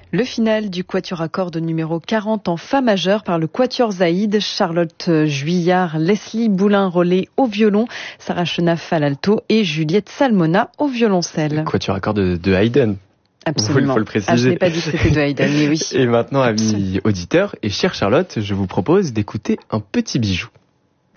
Le final du quatuor à cordes numéro 40 en fa majeur par le quatuor Zaïd, Charlotte Juillard, Leslie Boulin-Rollet au violon, Sarah Chenaf à l'alto et Juliette Salmona au violoncelle. Le quatuor à cordes de Haydn. Absolument. Il faut le préciser. Ah, je n'ai pas dit que c'était de Haydn, mais oui. Et maintenant, amis auditeurs et chère Charlotte, je vous propose d'écouter un petit bijou.